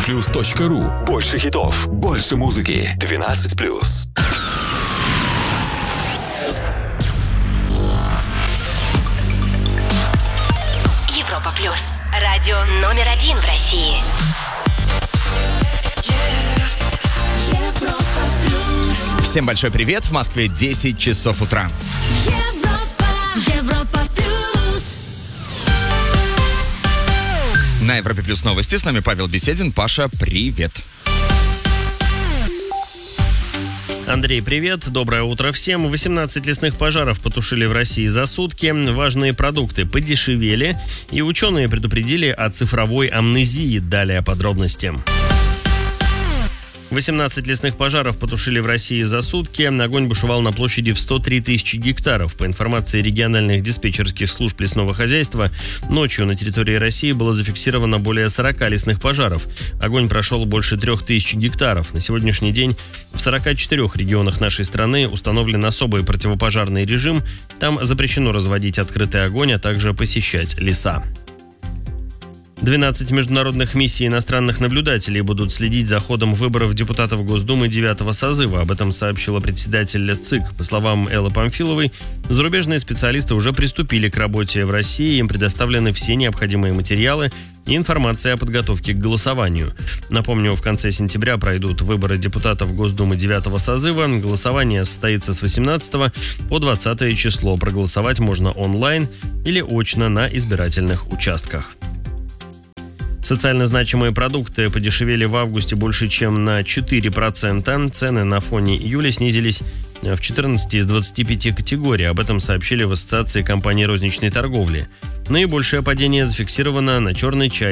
europaplus.ru. Больше хитов, больше музыки. 12+. Европа Плюс. Радио номер 1 в России. Всем большой привет. В Москве 10 часов утра. Европа Плюс. На Европе Плюс новости. С нами Павел Беседин. Паша, привет. Андрей, привет. Доброе утро всем. 18 лесных пожаров потушили в России за сутки. Важные продукты подешевели. И ученые предупредили о цифровой амнезии. Далее подробности. 18 лесных пожаров потушили в России за сутки. Огонь бушевал на площади в 103 тысячи гектаров. По информации региональных диспетчерских служб лесного хозяйства, ночью на территории России было зафиксировано более 40 лесных пожаров. Огонь прошел больше 3000 гектаров. На сегодняшний день в 44 регионах нашей страны установлен особый противопожарный режим. Там запрещено разводить открытый огонь, а также посещать леса. 12 международных миссий иностранных наблюдателей будут следить за ходом выборов депутатов Госдумы 9-го созыва. Об этом сообщила председатель ЦИК. По словам Эллы Памфиловой, зарубежные специалисты уже приступили к работе в России. Им предоставлены все необходимые материалы и информация о подготовке к голосованию. Напомню, в конце сентября пройдут выборы депутатов Госдумы 9-го созыва. Голосование состоится с 18 по 20 число. Проголосовать можно онлайн или очно на избирательных участках. Социально значимые продукты подешевели в августе больше, чем на 4%. Цены на фоне июля снизились в 14 из 25 категорий. Об этом сообщили в Ассоциации компаний розничной торговли. Наибольшее падение зафиксировано на черный чай –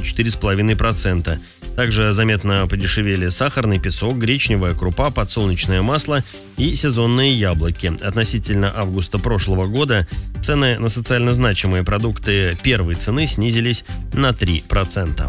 24,5%. Также заметно подешевели сахарный песок, гречневая крупа, подсолнечное масло и сезонные яблоки. Относительно августа прошлого года цены на социально значимые продукты первой цены снизились на 3%.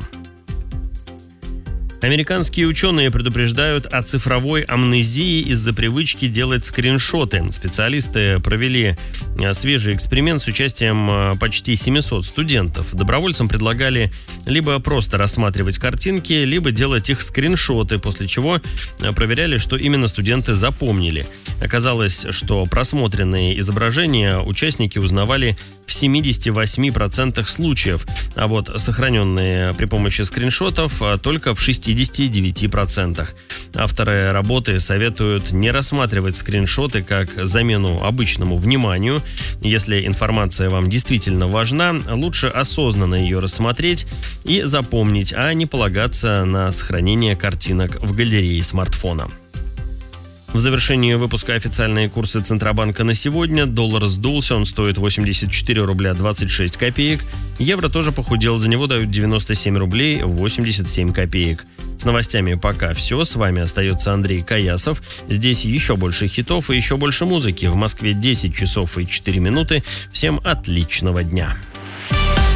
Американские ученые предупреждают о цифровой амнезии из-за привычки делать скриншоты. Специалисты провели свежий эксперимент с участием почти 700 студентов. Добровольцам предлагали либо просто рассматривать картинки, либо делать их скриншоты, после чего проверяли, что именно студенты запомнили. Оказалось, что просмотренные изображения участники узнавали в 78% случаев, а вот сохраненные при помощи скриншотов только в 69%. Авторы работы советуют не рассматривать скриншоты как замену обычному вниманию. Если информация вам действительно важна, лучше осознанно ее рассмотреть и запомнить, а не полагаться на сохранение картинок в галерее смартфона. В завершении выпуска официальные курсы Центробанка на сегодня. Доллар сдулся, он стоит 84 рубля 26 копеек. Евро тоже похудел, за него дают 97 рублей 87 копеек. С новостями пока все. С вами остается Андрей Каясов. Здесь еще больше хитов и еще больше музыки. В Москве 10 часов и 4 минуты. Всем отличного дня.